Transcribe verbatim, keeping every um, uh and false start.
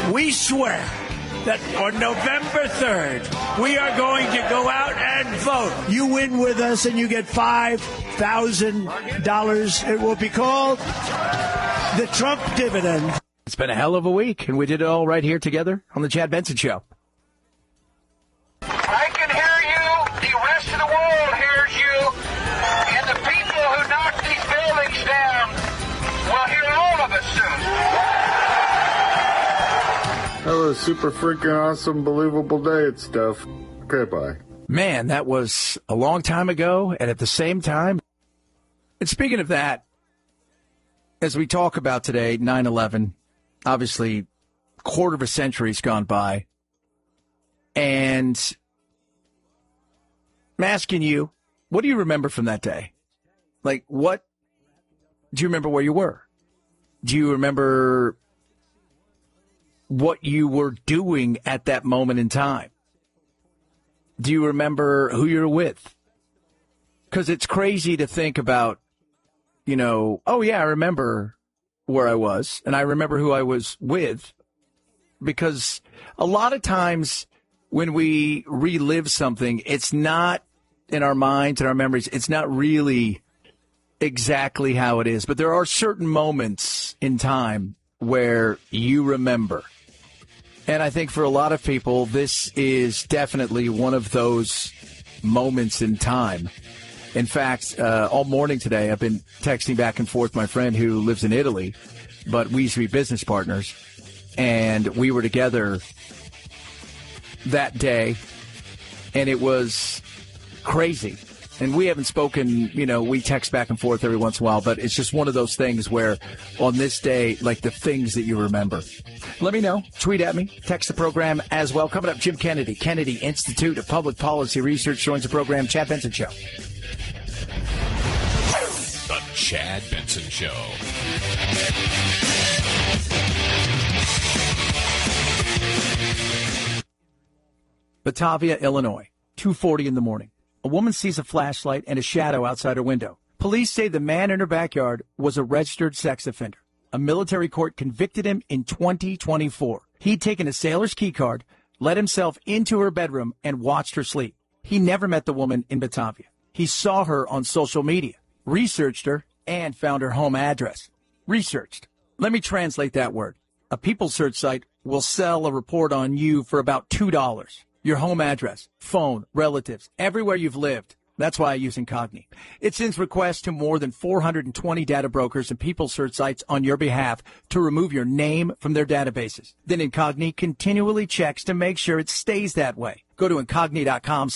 we swear that on November third, we are going to go out and vote. You win with us and you get five thousand dollars. It will be called the Trump dividend. It's been a hell of a week, and we did it all right here together on the Chad Benson Show. I can hear you. The rest of the world hears you. And the people who knocked these buildings down will hear all of us soon. Have a super freaking awesome, believable day and stuff. Okay, bye. Man, that was a long time ago, and at the same time, and speaking of that, as we talk about today, nine eleven, obviously, quarter of a century's gone by, and I'm asking you, what do you remember from that day? Like, what, do you remember where you were? Do you remember what you were doing at that moment in time? Do you remember who you were with? Because it's crazy to think about, you know, oh, yeah, I remember where I was, and I remember who I was with, because a lot of times when we relive something, it's not in our minds and our memories, it's not really exactly how it is. But there are certain moments in time where you remember. And I think for a lot of people, this is definitely one of those moments in time. In fact, uh, all morning today, I've been texting back and forth with my friend who lives in Italy, but we used to be business partners, and we were together that day, and it was crazy. And we haven't spoken, you know, we text back and forth every once in a while, but it's just one of those things where on this day, like the things that you remember. Let me know. Tweet at me. Text the program as well. Coming up, Jim Kennedy, Kennedy Institute of Public Policy Research joins the program. Chad Benson Show. The Chad Benson Show. Batavia, Illinois, two forty in the morning. A woman sees a flashlight and a shadow outside her window. Police say the man in her backyard was a registered sex offender. A military court convicted him in twenty twenty-four. He'd taken a sailor's key card, let himself into her bedroom, and watched her sleep. He never met the woman in Batavia. He saw her on social media, researched her, and found her home address. Researched. Let me translate that word. A People search site will sell a report on you for about two dollars. Your home address, phone, relatives, everywhere you've lived. That's why I use Incogni. It sends requests to more than four hundred twenty data brokers and People search sites on your behalf to remove your name from their databases. Then Incogni continually checks to make sure it stays that way. Go to Incogni dot com